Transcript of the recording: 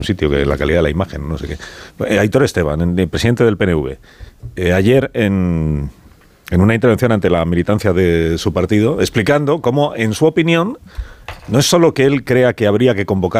sitio que la calidad de la imagen, no sé qué. Aitor Esteban, el presidente del PNV, ayer en una intervención ante la militancia de su partido, explicando cómo, en su opinión, no es solo que él crea que habría que convocar